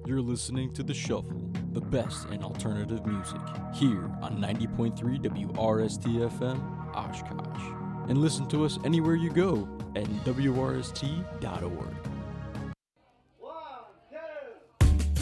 You're listening to The Shuffle, the best in alternative music, here on 90.3 WRST-FM, Oshkosh. And listen to us anywhere you go at WRST.org.